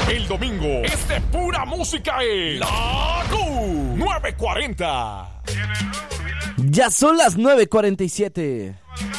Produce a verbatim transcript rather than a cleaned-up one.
El domingo es de pura música en La Q nueve cuarenta. Ya son las nueve cuarenta y siete.